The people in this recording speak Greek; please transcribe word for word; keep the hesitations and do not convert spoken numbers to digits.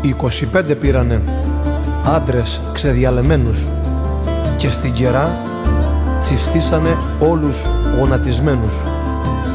είκοσι πέντε πήρανε, άντρες ξεδιαλεμένους, και στην κερά τσιστήσανε όλους γονατισμένους.